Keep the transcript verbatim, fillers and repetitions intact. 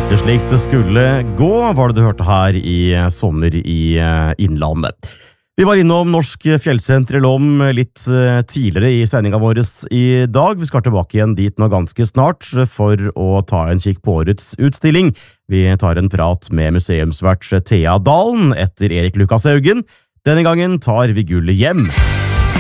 Ikke slik det skulle gå, var det du hørte her i sommer i Innlandet. Vi var innom Norsk Fjellsenter i Lom litt tidligere i sendingen vår i dag. Vi skal tilbake igjen dit nå ganske snart for å ta en kikk på årets utstilling. Vi tar en prat med museumsvert Thea Dalen etter Erik Lukas Haugen. Denne gangen tar vi gullet hjem.